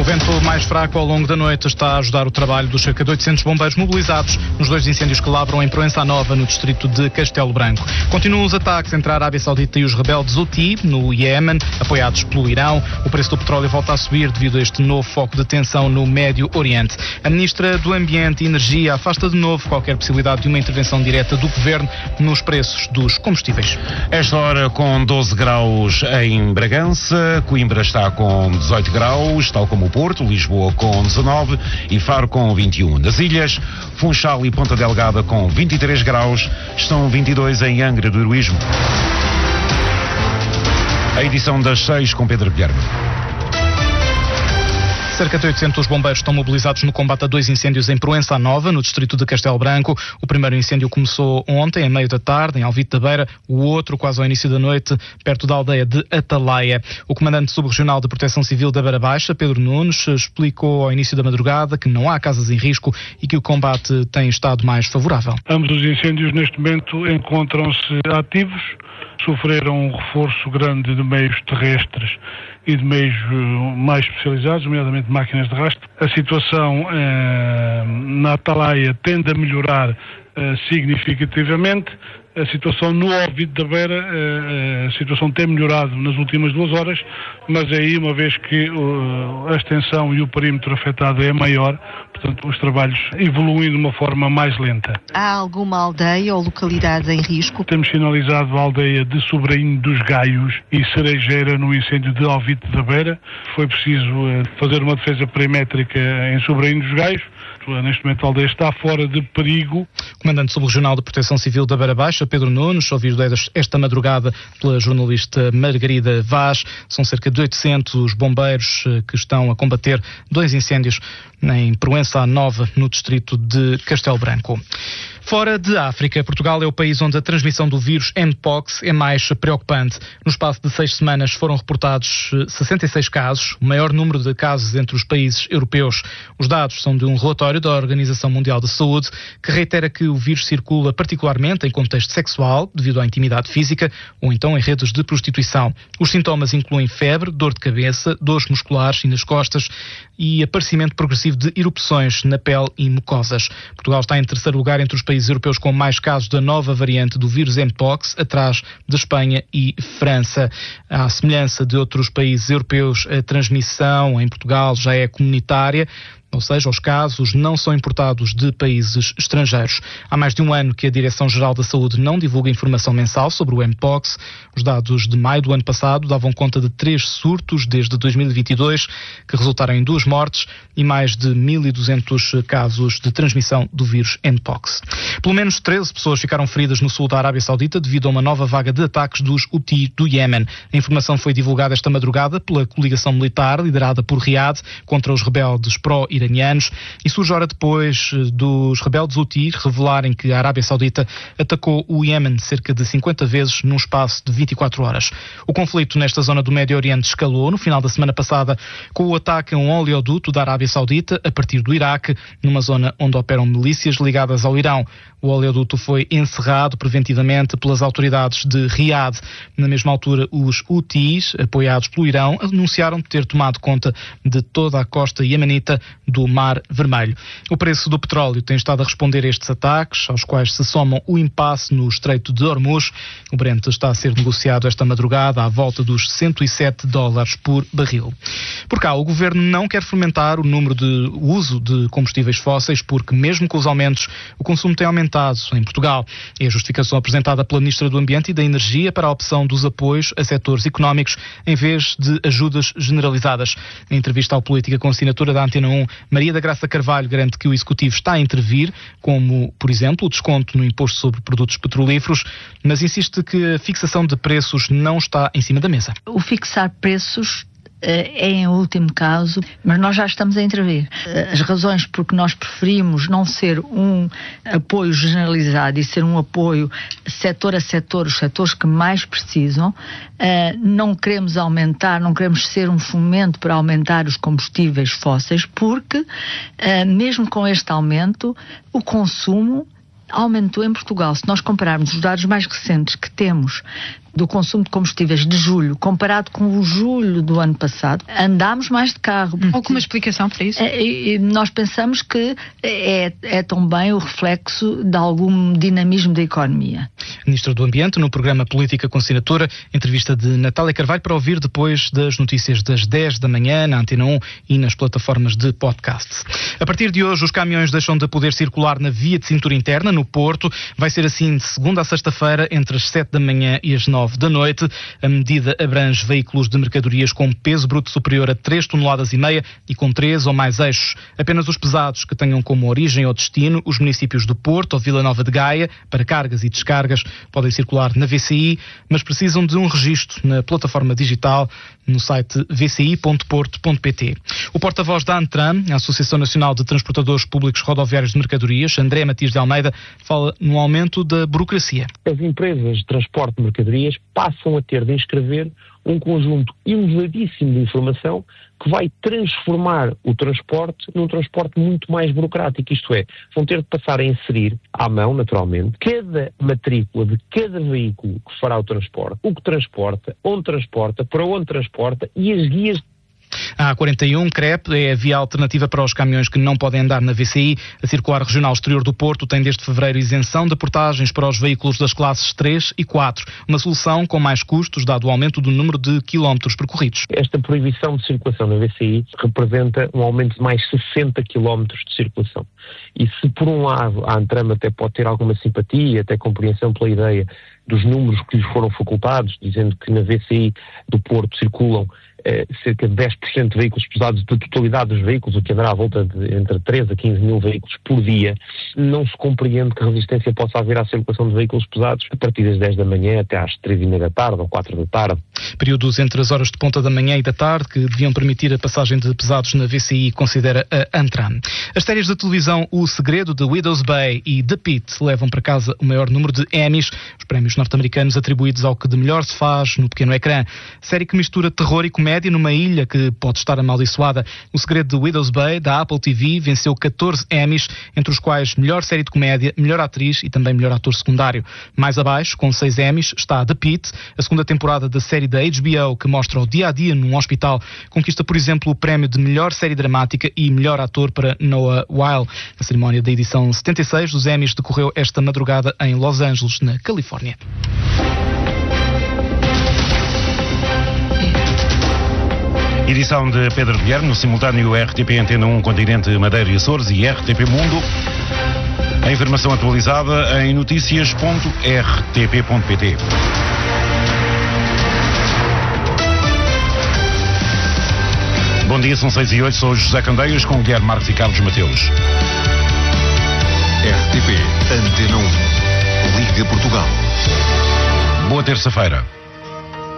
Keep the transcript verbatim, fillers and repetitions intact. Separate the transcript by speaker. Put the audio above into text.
Speaker 1: vento mais fraco ao longo da noite está a ajudar o trabalho dos cerca de oitocentos bombeiros mobilizados nos dois incêndios que lavram em Proença Nova, no distrito de Castelo Branco. Continuam os ataques entre a Arábia Saudita e os rebeldes Houthi, no Iémen, apoiados pelo Irão. O preço do petróleo volta a subir devido a este novo foco de tensão no Médio Oriente. A Ministra do Ambiente e Energia afasta de novo qualquer possibilidade de uma intervenção direta do Governo nos preços dos combustíveis.
Speaker 2: Esta hora com doze graus em Bragança, Coimbra está com dezoito graus, tal como o Porto, Lisboa com dezanove e Faro com vinte e um. Nas ilhas, Funchal e Ponta Delgada com vinte e três graus, estão vinte e dois em Angra do Heroísmo. A edição das seis com Pedro Guilherme.
Speaker 1: Cerca de oitocentos bombeiros estão mobilizados no combate a dois incêndios em Proença Nova, no distrito de Castelo Branco. O primeiro incêndio começou ontem, em meio da tarde, em Alvite da Beira. O outro, quase ao início da noite, perto da aldeia de Atalaia. O comandante subregional de Proteção Civil da Beira Baixa, Pedro Nunes, explicou ao início da madrugada que não há casas em risco e que o combate tem estado mais favorável.
Speaker 3: Ambos os incêndios, neste momento, encontram-se ativos. Sofreram um reforço grande de meios terrestres e de meios mais especializados, nomeadamente máquinas de rastro. A situação eh, na Atalaia tende a melhorar eh, significativamente. A situação no Alvite da Beira, a situação tem melhorado nas últimas duas horas, mas aí, uma vez que a extensão e o perímetro afetado é maior, portanto, os trabalhos evoluem de uma forma mais lenta.
Speaker 4: Há alguma aldeia ou localidade em risco?
Speaker 3: Temos sinalizado a aldeia de Sobrainho dos Gaios e Cerejeira no incêndio de Alvite da Beira. Foi preciso fazer uma defesa perimétrica em Sobrainho dos Gaios. Neste momento a aldeia está fora de perigo.
Speaker 1: Comandante subregional de Proteção Civil da Beira Baixa, Pedro Nunes, ouvido esta madrugada pela jornalista Margarida Vaz. São cerca de oitocentos bombeiros que estão a combater dois incêndios em Proença Nova, no distrito de Castelo Branco. Fora de África, Portugal é o país onde a transmissão do vírus Mpox é mais preocupante. No espaço de seis semanas foram reportados sessenta e seis casos, o maior número de casos entre os países europeus. Os dados são de um relatório da Organização Mundial da Saúde, que reitera que o vírus circula particularmente em contexto sexual, devido à intimidade física, ou então em redes de prostituição. Os sintomas incluem febre, dor de cabeça, dores musculares e nas costas e aparecimento progressivo de erupções na pele e mucosas. Portugal está em terceiro lugar entre os países europeus com mais casos da nova variante do vírus Mpox, atrás de Espanha e França. À semelhança de outros países europeus, a transmissão em Portugal já é comunitária. Ou seja, os casos não são importados de países estrangeiros. Há mais de um ano que a Direção-Geral da Saúde não divulga informação mensal sobre o Mpox. Os dados de maio do ano passado davam conta de três surtos desde dois mil e vinte e dois, que resultaram em duas mortes e mais de mil e duzentos casos de transmissão do vírus Mpox. Pelo menos treze pessoas ficaram feridas no sul da Arábia Saudita devido a uma nova vaga de ataques dos Houthi do Iémen. A informação foi divulgada esta madrugada pela coligação militar liderada por Riad contra os rebeldes pró-iranianos e surge hora depois dos rebeldes Houthi revelarem que a Arábia Saudita atacou o Iémen cerca de cinquenta vezes num espaço de vinte e quatro horas. O conflito nesta zona do Médio Oriente escalou no final da semana passada com o ataque a um oleoduto da Arábia Saudita a partir do Iraque, numa zona onde operam milícias ligadas ao Irão. O oleoduto foi encerrado preventivamente pelas autoridades de Riad. Na mesma altura, os Houthis, apoiados pelo Irão, anunciaram ter tomado conta de toda a costa iemenita do Mar Vermelho. O preço do petróleo tem estado a responder a estes ataques, aos quais se somam o impasse no Estreito de Hormuz. O Brent está a ser negociado esta madrugada à volta dos cento e sete dólares por barril. Por cá, o Governo não quer fomentar o número de o uso de combustíveis fósseis porque, mesmo com os aumentos, o consumo tem aumentado em Portugal. É a justificação apresentada pela Ministra do Ambiente e da Energia para a opção dos apoios a setores económicos em vez de ajudas generalizadas. Em entrevista ao Política com assinatura da Antena um, Maria da Graça Carvalho garante que o Executivo está a intervir, como, por exemplo, o desconto no imposto sobre produtos petrolíferos, mas insiste que a fixação de preços não está em cima da mesa.
Speaker 5: O fixar preços é em último caso, mas nós já estamos a intervir. As razões porque nós preferimos não ser um apoio generalizado e ser um apoio setor a setor, os setores que mais precisam, não queremos aumentar, não queremos ser um fomento para aumentar os combustíveis fósseis, porque mesmo com este aumento, o consumo aumentou em Portugal. Se nós compararmos os dados mais recentes que temos do consumo de combustíveis de julho, comparado com o julho do ano passado, andámos mais de carro.
Speaker 6: Alguma explicação para isso?
Speaker 5: E, e nós pensamos que é, é também o reflexo de algum dinamismo da economia.
Speaker 1: Ministra do Ambiente, no programa Política com Assinatura, entrevista de Natália Carvalho para ouvir depois das notícias das dez da manhã na Antena um e nas plataformas de podcast. A partir de hoje, os caminhões deixam de poder circular na via de cintura interna, no Porto. Vai ser assim de segunda a sexta-feira, entre as sete da manhã e as nove da noite. A medida abrange veículos de mercadorias com peso bruto superior a três toneladas e meia e com três ou mais eixos. Apenas os pesados que tenham como origem ou destino os municípios do Porto ou Vila Nova de Gaia, para cargas e descargas, podem circular na V C I, mas precisam de um registro na plataforma digital no site v c i ponto porto ponto p t. O porta-voz da ANTRAM, a Associação Nacional de Transportadores Públicos Rodoviários de Mercadorias, André Matias de Almeida, fala no aumento da burocracia.
Speaker 7: As empresas de transporte de mercadorias passam a ter de inscrever um conjunto elevadíssimo de informação que vai transformar o transporte num transporte muito mais burocrático. Isto é, vão ter de passar a inserir à mão, naturalmente, cada matrícula de cada veículo que fará o transporte, o que transporta, onde transporta, para onde transporta e as guias.
Speaker 1: A A quarenta e um, C R E P, é a via alternativa para os caminhões que não podem andar na V C I. A Circular Regional Exterior do Porto tem desde fevereiro isenção de portagens para os veículos das classes três e quatro. Uma solução com mais custos, dado o aumento do número de quilómetros percorridos.
Speaker 7: Esta proibição de circulação na V C I representa um aumento de mais sessenta quilómetros de circulação. E se, por um lado, a ANTRAM até pode ter alguma simpatia, até compreensão pela ideia dos números que lhes foram facultados, dizendo que na V C I do Porto circulam Eh, cerca de dez por cento de veículos pesados da totalidade dos veículos, o que andará à volta de entre treze a quinze mil veículos por dia, não se compreende que resistência possa haver à circulação de veículos pesados a partir das dez da manhã até às três e meia da tarde ou quatro da tarde.
Speaker 1: Períodos entre as horas de ponta da manhã e da tarde que deviam permitir a passagem de pesados na V C I, considera a ANTRAM. As séries de televisão O Segredo, de Widow's Bay e The Pitt levam para casa o maior número de Emmys, os prémios norte-americanos atribuídos ao que de melhor se faz no pequeno ecrã. Série que mistura terror e comédia numa ilha que pode estar amaldiçoada. O Segredo de Widow's Bay, da Apple T V, venceu catorze Emmys, entre os quais melhor série de comédia, melhor atriz e também melhor ator secundário. Mais abaixo, com seis Emmys, está The Pitt, a segunda temporada da série da H B O que mostra o dia-a-dia num hospital. Conquista, por exemplo, o prémio de melhor série dramática e melhor ator para Noah Wyle. A cerimónia da edição setenta e seis dos Emmys decorreu esta madrugada em Los Angeles, na Califórnia.
Speaker 2: Edição de Pedro Guilherme, no simultâneo R T P Antena um, Continente, Madeira e Açores, e R T P Mundo. A informação atualizada em notícias ponto r t p ponto p t. Bom dia, são seis e oito, sou José Candeias com Guilherme Marques e Carlos Mateus.
Speaker 8: R T P Antena um, Liga Portugal.
Speaker 2: Boa terça-feira.